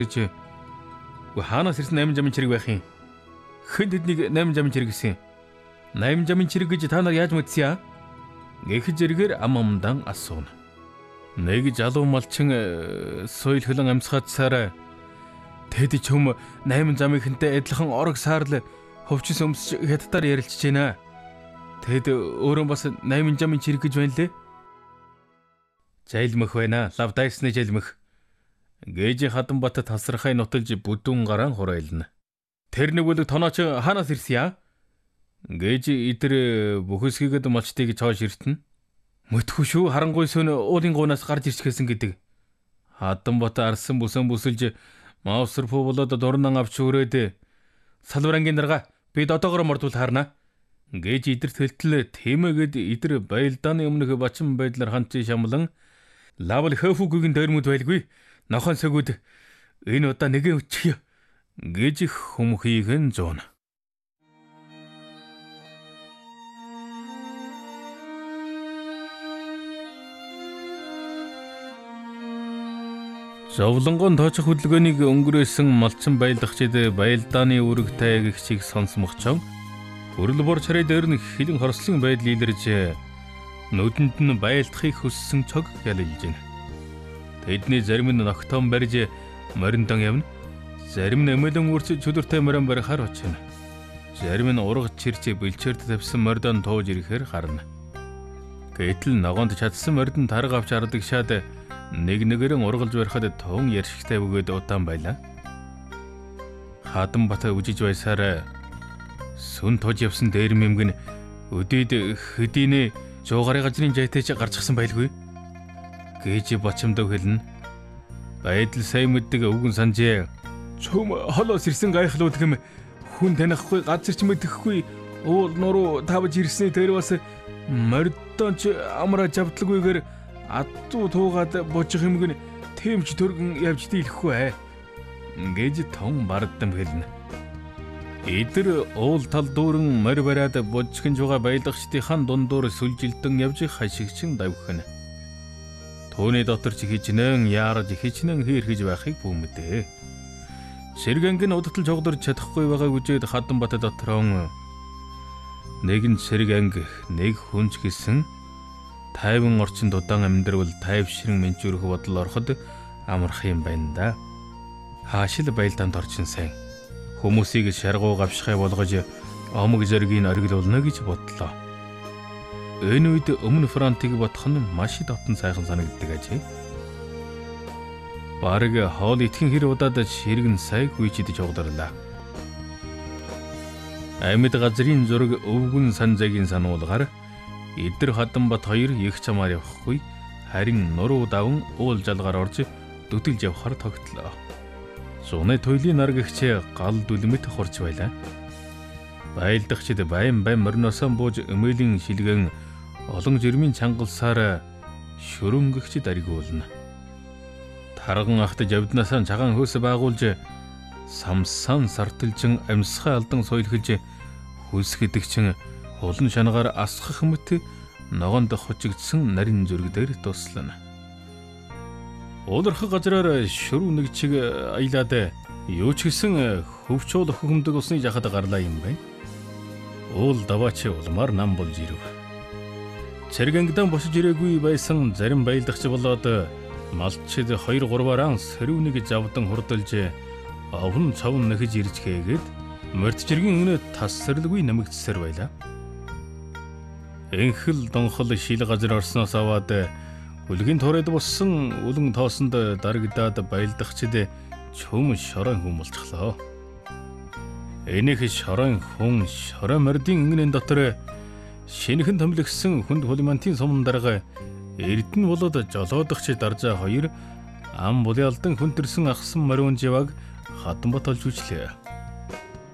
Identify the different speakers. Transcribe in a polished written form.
Speaker 1: гэж хаанаас ирсэн 8 жамын чирэг байх юм? Хэн тэднийг 8 жамын чирэг гэсэн? 8 жамын чирэг гэж та нар яаж мэдсэн юм? Гэх зэрэгээр ам амдан асууна. Нэг залуу малчин соёлхлон амьсгаацсараа тэд ч хүм 8 замынхэнтэй адилхан орог саарл хөвчс өмсч хятадаар ярилцж байна. Тэд өөрөө бас 8 жамын чирэг гэж байна лээ. Жайлмах байна. Лавдайсны жайлмах. Гээж Хатанбат тасархай нуталж бүдүүн гараан хурайлна. Тэр нэг үлэг тонооч хаанаас ирсэн яа? Гээж идэр бүхэсгийгэд малчтыг чоож иртэн. Мэдхгүй шүү, харангуй сүн уулын гуунаас гарч ирчихсэн гэдэг. Хатанбат арсан бүсэн бүсэлж маусар пуу болоод дурнан авч өрөөд салварангийн дарга бид одоогоор мордвол харна. Гээж идэр тэлтэл тиймээгээд идэр байлдааны өмнөх бачин байдлаар ханчи шамлан лавл хөфүгийн дөрмөд байлгүй. Нохон сөгүүд энэ удаа нэгэн өчгөө гэж хүмхийгэн зуuna. Зовлонгон тооцох хөдөлгөөнийг өнгөрөөсөн малчин байлдагчид байлдааны үүрэг тайгагчийг сонсмогчон хөрөл бор чарай дээр нь хилэн хорслын байдал илэрж нүдэнд нь байлдахыг хүссэн цог ялилж байна. Тэдний зарим нь ногтон барьж мориндон явна. Зарим нь эмэлэн үрч чөлөртэй морин барихаар очино. Зарим нь ургач чирч бэлчээрд тавьсан мордон тууж ирэхээр харна. Гэтэл ногоонд чадсан мордон тарга авч ардаг шаад нэг нэгэрэн ургалж барихад тун яршигтай бөгөөд удаан байлаа. Хатанбат үжиж байсаар сүн тож явсан дээр мэмгэн өдөөд хөдийнэ жуугарын газрын жайтаж гарчихсан байлгүй. Гээж бочимдөө хэлнэ. Байдал сайн мэддэг өвгөн санжээ. Чөм холоос ирсэн гайхлууд гэм хүн танихгүй газар ч мэдэхгүй уул нуруу тавж ирсний тэр бас мордонч амраж авдалгүйгээр аддуу туугаад божих юмгэн тэмч төргөн явж дийлэхгүй. Гээж тон бардам хэлнэ. Эдэр уул тал дүүрэн морь бариад божихын жуга байлгачдынхан дундуур сүлжилдэн явж хашигчин давхина. Төөний дотор ч хичнээн яарж хичнээн хийрхэж байхыг бүмэдэ. Сэргэнг нь удтал жогдорч чадахгүй байгааг үжээд Хатанбат дотроо нэгэн сэргэнг нэг хүнч гэсэн 50 орчинд удаан амьдрал тайвшран менчүүрэх бодол ороход амарх юм байна да. Хаашил байлдаанд орчин сайн. Хүмүүсийг шаргуу гавшихай болгож омог зэргийг оргилуулна гэж бодлоо. Энэ үед өмнө фронтыг бодох нь маш дотн сайхан санагддаг ажээ. Бараг хоол итгэн хэр удаад ширгэн сая гүйчидэж угдарлаа. Амьд газрын зураг өвгөн санзагийн сануулгаар эдэр Хатанбат хоёр их чамаар явахгүй харин нуруу даван уул жалгаар орж дүтэлж явхаар тогтлоо. Зуны туйлын наргагч гал дүлмэт хурж байлаа. Байлдагчид байн морноосоо бууж өмөлийн шилгэн олон жирмийн чангалсаар шөрөнгөгч даригуулна. Тарган ахтаж авднаасаа цагаан хөөс байгуулж самсан сартилжин амьсгай алдан соёлхож хүсгэдэгчин улан шанагаар асгах мэт ногоонд хожигдсан нарийн зүрэг дээр туслана. Ууларх газраар шөрөв нэг чиг аялаад юу ч гэсэн хөвчүүл хөхөмдөг усны жахад гарлаа юм байна. Уул даваач улмаар нам болж ирэв. Цэргэнгдэн босож ирээгүй байсан зарим байлдагч болоод малчид 2-3-аараа сэрүүнийг завдан хурдалж овн цовн нэхэж иржгээгээд мордчиргийн өнөө тассарлгүй нэмэгдсээр байлаа. Энхэл донхол шил газар орсноос аваад үлгийн турайд боссон үлэн тоосонд дарагдаад байлдагчид чөм шорон хүм болчихлоо. Энийх шорон хүн шорон мордын ингэнэн дотор шинэхэн томилгсон хүнд хулимантын суман дарга эрдэн болоод жолоодогч даржаа хоёр ам булялдан хүнтерсэн ахсан мориун живаг Хатанбат олж үжлээ.